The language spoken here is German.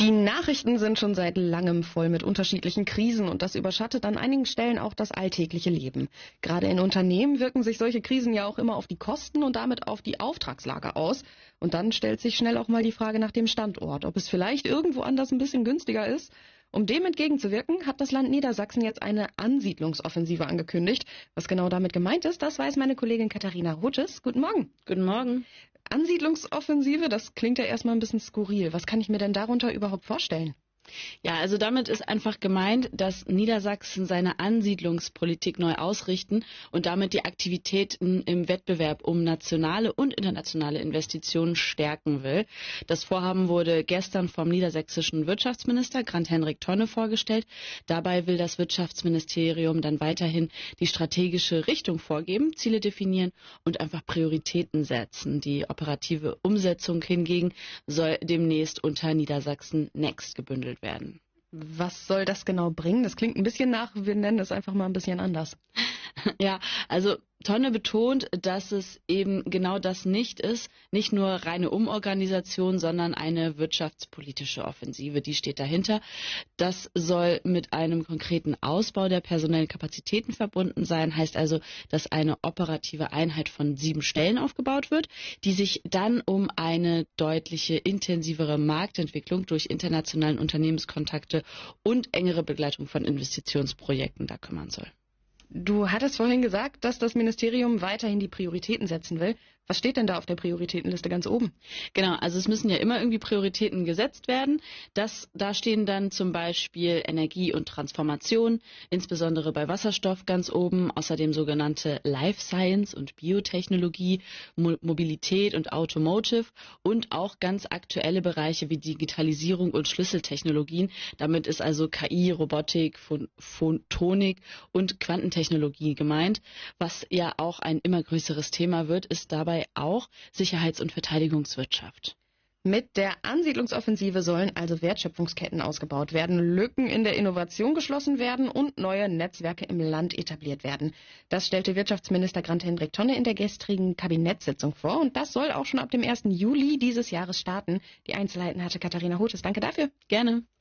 Die Nachrichten sind schon seit langem voll mit unterschiedlichen Krisen und das überschattet an einigen Stellen auch das alltägliche Leben. Gerade in Unternehmen wirken sich solche Krisen ja auch immer auf die Kosten und damit auf die Auftragslage aus. Und dann stellt sich schnell auch mal die Frage nach dem Standort, ob es vielleicht irgendwo anders ein bisschen günstiger ist. Um dem entgegenzuwirken, hat das Land Niedersachsen jetzt eine Ansiedlungsoffensive angekündigt. Was genau damit gemeint ist, das weiß meine Kollegin Katharina Hutes. Guten Morgen. Guten Morgen. Ansiedlungsoffensive, das klingt ja erstmal ein bisschen skurril. Was kann ich mir denn darunter überhaupt vorstellen? Ja, also damit ist einfach gemeint, dass Niedersachsen seine Ansiedlungspolitik neu ausrichten und damit die Aktivitäten im Wettbewerb um nationale und internationale Investitionen stärken will. Das Vorhaben wurde gestern vom niedersächsischen Wirtschaftsminister Grant-Hendrik Tonne vorgestellt. Dabei will das Wirtschaftsministerium dann weiterhin die strategische Richtung vorgeben, Ziele definieren und einfach Prioritäten setzen. Die operative Umsetzung hingegen soll demnächst unter Niedersachsen Next gebündelt werden. Was soll das genau bringen? Das klingt ein bisschen nach, wir nennen es einfach mal ein bisschen anders. Ja, also Tonne betont, dass es eben genau das nicht ist, nicht nur reine Umorganisation, sondern eine wirtschaftspolitische Offensive, die steht dahinter. Das soll mit einem konkreten Ausbau der personellen Kapazitäten verbunden sein, heißt also, dass eine operative Einheit von 7 Stellen aufgebaut wird, die sich dann um eine deutliche intensivere Marktentwicklung durch internationalen Unternehmenskontakte und engere Begleitung von Investitionsprojekten da kümmern soll. Du hattest vorhin gesagt, dass das Ministerium weiterhin die Prioritäten setzen will. Was steht denn da auf der Prioritätenliste ganz oben? Genau, also es müssen ja immer irgendwie Prioritäten gesetzt werden. Da stehen dann zum Beispiel Energie und Transformation, insbesondere bei Wasserstoff ganz oben, außerdem sogenannte Life Science und Biotechnologie, Mobilität und Automotive und auch ganz aktuelle Bereiche wie Digitalisierung und Schlüsseltechnologien. Damit ist also KI, Robotik, Photonik und Quantentechnologie gemeint. Was ja auch ein immer größeres Thema wird, ist dabei auch Sicherheits- und Verteidigungswirtschaft. Mit der Ansiedlungsoffensive sollen also Wertschöpfungsketten ausgebaut werden, Lücken in der Innovation geschlossen werden und neue Netzwerke im Land etabliert werden. Das stellte Wirtschaftsminister Grant-Hendrik Tonne in der gestrigen Kabinettssitzung vor und das soll auch schon ab dem 1. Juli dieses Jahres starten. Die Einzelheiten hatte Katharina Hutes. Danke dafür. Gerne.